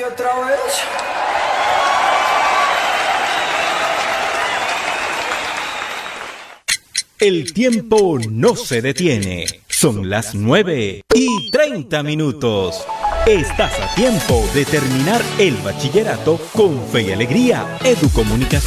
otra vez. El tiempo no se detiene. Son las 9:30. Estás a tiempo de terminar el bachillerato con fe y alegría. Educomunicación.